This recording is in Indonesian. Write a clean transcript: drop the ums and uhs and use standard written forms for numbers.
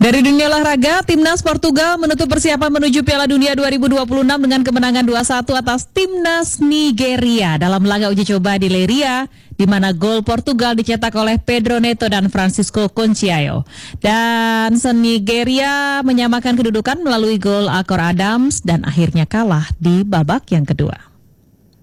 Dari dunia olahraga, Timnas Portugal menutup persiapan menuju Piala Dunia 2026 dengan kemenangan 2-1 atas Timnas Nigeria dalam laga uji coba di Leiria, di mana gol Portugal dicetak oleh Pedro Neto dan Francisco Conceição. Dan Nigeria menyamakan kedudukan melalui gol Akor Adams dan akhirnya kalah di babak yang kedua.